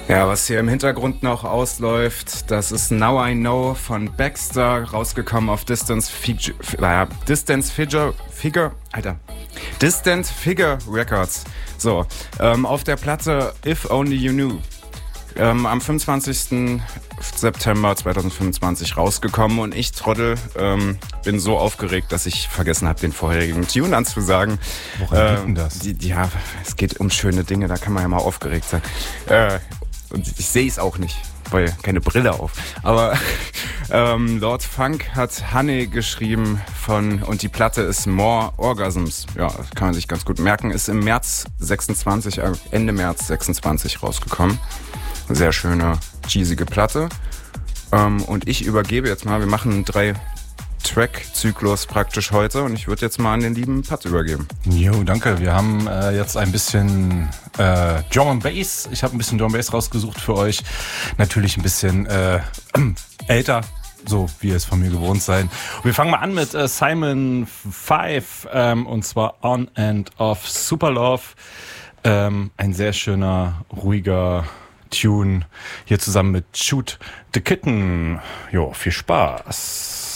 Ja, was hier im Hintergrund noch ausläuft, das ist Now I Know von Baxter, rausgekommen auf Distant Figure Records. So, auf der Platte If Only You Knew. Am 25. September 2025 rausgekommen und ich, Trottel, bin so aufgeregt, dass ich vergessen habe, den vorherigen Tune anzusagen. Woran geht denn das? Ja, es geht um schöne Dinge, da kann man ja mal aufgeregt sein. Und ich sehe es auch nicht, weil keine Brille auf. Aber Lord Funk hat Honey geschrieben und die Platte ist More Orgasms. Ja, das kann man sich ganz gut merken. Ist im März 26, Ende März 26 rausgekommen. Sehr schöne, cheesige Platte. Und ich übergebe jetzt mal, wir machen einen 3-Track-Zyklus praktisch heute und ich würde jetzt mal an den lieben Pat übergeben. Jo, danke. Wir haben jetzt ein bisschen Drum and Bass. Ich habe ein bisschen Drum and Bass rausgesucht für euch. Natürlich ein bisschen älter, so wie ihr es von mir gewohnt seid. Und wir fangen mal an mit Simon 5 und zwar On and Off Super Love. Ein sehr schöner, ruhiger Tune hier zusammen mit Shoot the Kitten. Jo, viel Spaß.